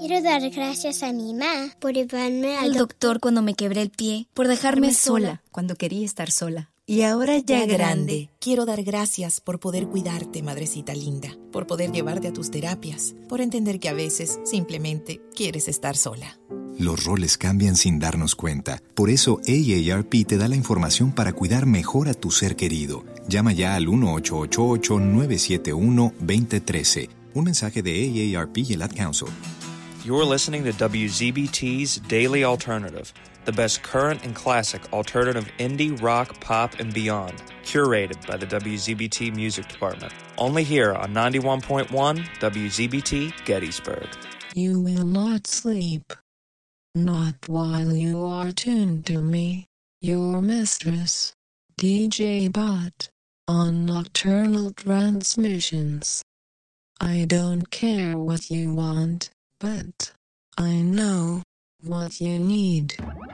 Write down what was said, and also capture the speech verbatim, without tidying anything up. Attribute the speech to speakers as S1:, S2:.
S1: Quiero dar gracias a mi mamá por llevarme al
S2: Al doctor cuando me quebré el pie, por dejarme sola cuando quería estar sola.
S3: Y ahora ya,
S2: Ya
S3: grande,
S2: grande,
S3: quiero dar gracias por poder cuidarte, madrecita linda, por poder llevarte a tus terapias, por entender que a veces simplemente quieres estar sola.
S4: Los roles cambian sin darnos cuenta. Por eso A A R P te da la información para cuidar mejor a tu ser querido. Llama ya al uno ocho ocho ocho, nueve siete uno, dos cero uno tres. Un mensaje de A A R P y el Ad Council.
S5: You're listening to W Z B T's Daily Alternative, the best current and classic alternative indie, rock, pop, and beyond, curated by the W Z B T Music Department. Only here on ninety-one point one W Z B T Gettysburg.
S6: You will not sleep. Not while you are tuned to me, your mistress, D J Bot, on Nocturnal Transmissions. I don't care what you want, but I know what you need.